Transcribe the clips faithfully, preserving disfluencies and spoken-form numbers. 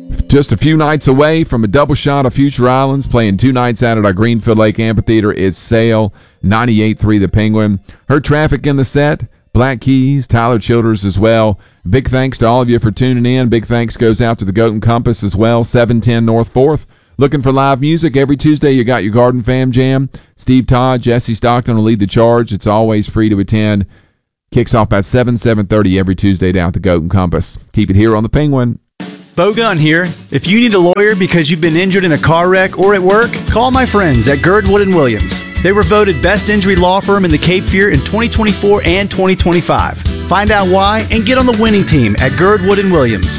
Just a few nights away from a double shot of Future Islands, playing two nights out at our Greenfield Lake Amphitheater is Sale, ninety-eight point three The Penguin. Heard Traffic in the set, Black Keys, Tyler Childers as well. Big thanks to all of you for tuning in. Big thanks goes out to the Goat and Compass as well, seven ten North fourth. Looking for live music every Tuesday, you got your Garden Fam Jam. Steve Todd, Jesse Stockton will lead the charge. It's always free to attend. Kicks off at seven, seven thirty every Tuesday down at the Goat and Compass. Keep it here on the Penguin. Bo Gunn here. If you need a lawyer because you've been injured in a car wreck or at work, call my friends at Girdwood and Williams. They were voted Best Injury Law Firm in the Cape Fear in twenty twenty-four and twenty twenty-five. Find out why and get on the winning team at Girdwood and Williams.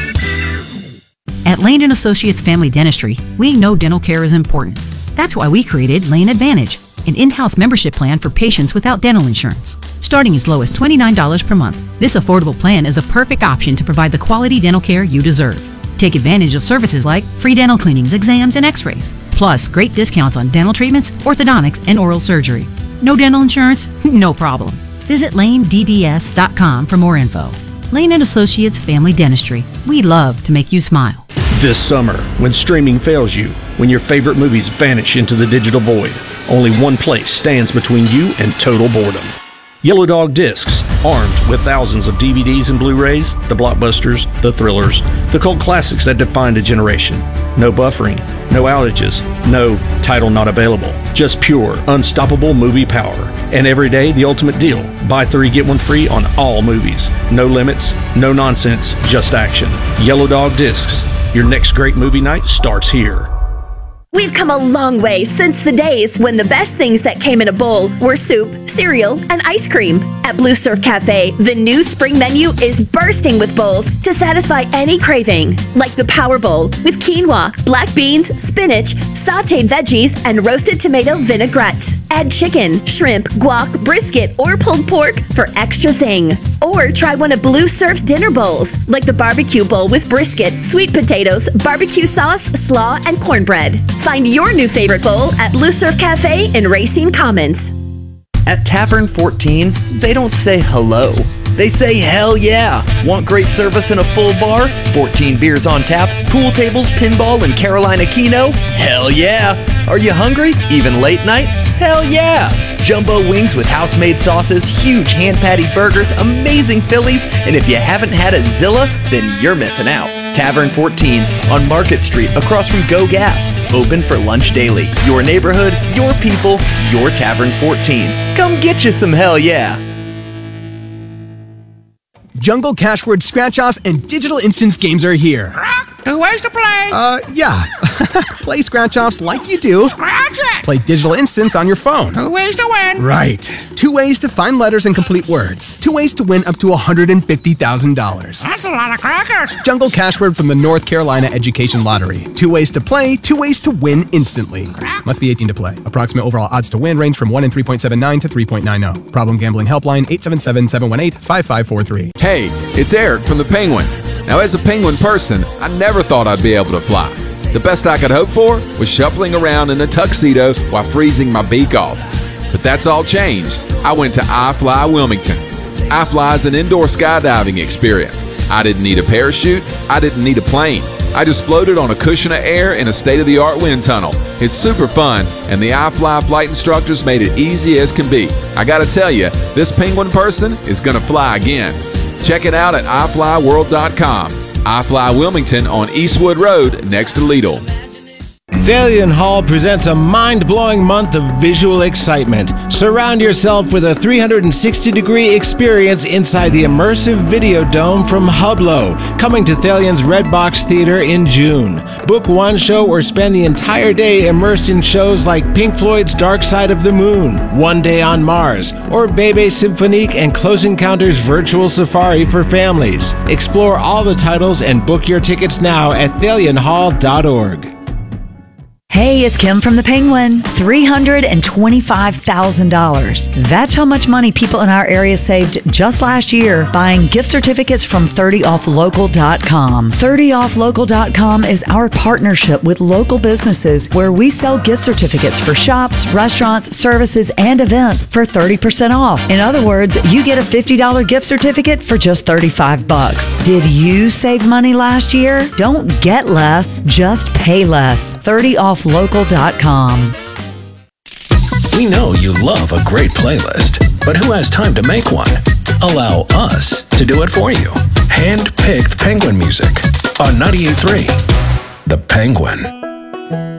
At Lane and Associates Family Dentistry, we know dental care is important. That's why we created Lane Advantage, an in-house membership plan for patients without dental insurance. Starting as low as twenty-nine dollars per month, this affordable plan is a perfect option to provide the quality dental care you deserve. Take advantage of services like free dental cleanings, exams, and x-rays, plus great discounts on dental treatments, orthodontics, and oral surgery. No dental insurance? No problem. Visit lane d d s dot com for more info. Lane and Associates Family Dentistry. We love to make you smile. This summer, when streaming fails you, when your favorite movies vanish into the digital void, only one place stands between you and total boredom. Yellow Dog Discs, armed with thousands of D V Ds and Blu-rays, the blockbusters, the thrillers, the cult classics that defined a generation. No buffering, no outages, no title not available. Just pure, unstoppable movie power. And every day, the ultimate deal. Buy three, get one free on all movies. No limits, no nonsense, just action. Yellow Dog Discs. Your next great movie night starts here. We've come a long way since the days when the best things that came in a bowl were soup, cereal, and ice cream. At Blue Surf Cafe, the new spring menu is bursting with bowls to satisfy any craving. Like the Power Bowl with quinoa, black beans, spinach, sauteed veggies, and roasted tomato vinaigrette. Add chicken, shrimp, guac, brisket, or pulled pork for extra zing. Or try one of Blue Surf's dinner bowls, like the barbecue bowl with brisket, sweet potatoes, barbecue sauce, slaw, and cornbread. Find your new favorite bowl at Blue Surf Cafe in Racine Commons. At Tavern fourteen, they don't say hello. They say hell yeah. Want great service in a full bar? fourteen beers on tap, pool tables, pinball, and Carolina Keno? Hell yeah. Are you hungry? Even late night? Hell yeah. Jumbo wings with house-made sauces, huge hand-patty burgers, amazing Phillies, and if you haven't had a Zilla, then you're missing out. Tavern fourteen on Market Street across from Go Gas. Open for lunch daily. Your neighborhood, your people, your Tavern fourteen. Come get you some hell yeah. Jungle Cashword Scratch-Offs and Digital Instance games are here. Two ways to play. Uh, yeah. Play Scratch-Offs like you do. Scratch it. Play Digital Instance on your phone. Two ways to win. Right. Two ways to find letters and complete words. Two ways to win up to one hundred fifty thousand dollars. That's a lot of crackers. Jungle Cashword from the North Carolina Education Lottery. Two ways to play, two ways to win instantly. Must be eighteen to play. Approximate overall odds to win range from one in three point seven nine to three point nine zero. Problem gambling helpline eight seven seven, seven one eight, five five four three. Hey, it's Eric from the Penguin. Now, as a penguin person, I never thought I'd be able to fly. The best I could hope for was shuffling around in a tuxedo while freezing my beak off. But that's all changed. I went to iFly Wilmington. iFly is an indoor skydiving experience. I didn't need a parachute. I didn't need a plane. I just floated on a cushion of air in a state-of-the-art wind tunnel. It's super fun, and the iFly flight instructors made it easy as can be. I gotta tell you, this penguin person is gonna fly again. Check it out at i fly world dot com. iFly Wilmington on Eastwood Road next to Lidl. Thalian Hall presents a mind-blowing month of visual excitement. Surround yourself with a three hundred sixty degree experience inside the immersive video dome from Hublo, coming to Thalian's Redbox Theater in June. Book one show or spend the entire day immersed in shows like Pink Floyd's Dark Side of the Moon, One Day on Mars, or Bebe Symphonique and Close Encounters Virtual Safari for families. Explore all the titles and book your tickets now at thalian hall dot org. Hey, it's Kim from the Penguin. three hundred twenty-five thousand dollars. That's how much money people in our area saved just last year buying gift certificates from thirty off local dot com. thirty off local dot com is our partnership with local businesses where we sell gift certificates for shops, restaurants, services, and events for thirty percent off. In other words, you get a fifty dollars gift certificate for just thirty-five bucks. Did you save money last year? Don't get less, just pay less. thirty off local dot com. We know you love a great playlist, but who has time to make one? Allow us to do it for you. Hand-picked Penguin music on ninety-eight point three The Penguin.